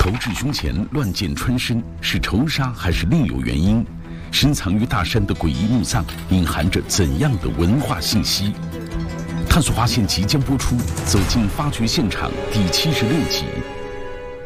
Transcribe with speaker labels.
Speaker 1: 乔治胸前乱箭穿身，是仇杀还是另有原因？深藏于大山的诡异墓葬隐含着怎样的文化信息？探索发现即将播出，走进发掘现场第76集。